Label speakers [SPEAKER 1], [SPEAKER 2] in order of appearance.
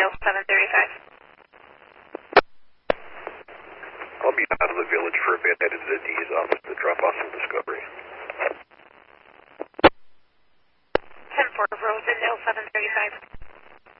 [SPEAKER 1] Dale 735.
[SPEAKER 2] I'll be out of the village for a bit, headed to the D's office to drop off some Discovery.
[SPEAKER 1] 10-4 Rose and Dale 735.